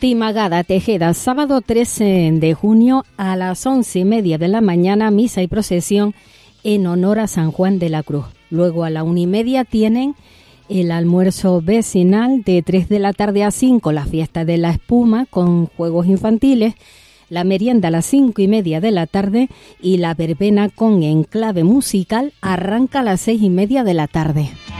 Timagada Tejeda, sábado 13 de junio a las 11:30 de la mañana, misa y procesión en honor a San Juan de la Cruz. Luego a la 1:30 tienen el almuerzo vecinal, de 3 de la tarde a 5 la fiesta de la espuma con juegos infantiles, la merienda a las 5:30 de la tarde y la verbena con enclave musical arranca a las 6:30 de la tarde.